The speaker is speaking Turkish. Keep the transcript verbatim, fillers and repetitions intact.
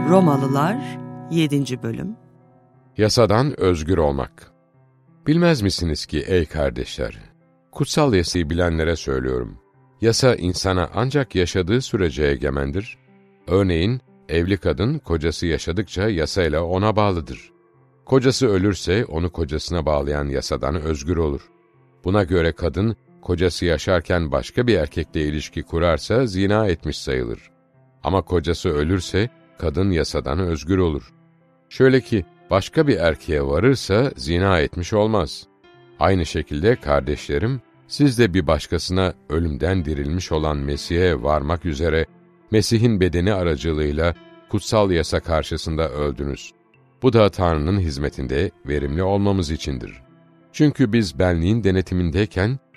Romalılar yedinci Bölüm. Yasadan özgür olmak. Bilmez misiniz ki ey kardeşler, kutsal yasayı bilenlere söylüyorum. Yasa insana ancak yaşadığı sürece egemendir. Örneğin, evli kadın kocası yaşadıkça yasayla ona bağlıdır. Kocası ölürse onu kocasına bağlayan yasadan özgür olur. Buna göre kadın, kocası yaşarken başka bir erkekle ilişki kurarsa zina etmiş sayılır. Ama kocası ölürse, kadın yasadan özgür olur. Şöyle ki, başka bir erkeğe varırsa zina etmiş olmaz. Aynı şekilde kardeşlerim, siz de bir başkasına ölümden dirilmiş olan Mesih'e varmak üzere, Mesih'in bedeni aracılığıyla kutsal yasa karşısında öldünüz. Bu da Tanrı'nın hizmetinde verimli olmamız içindir. Çünkü biz benliğin denetimindeyken,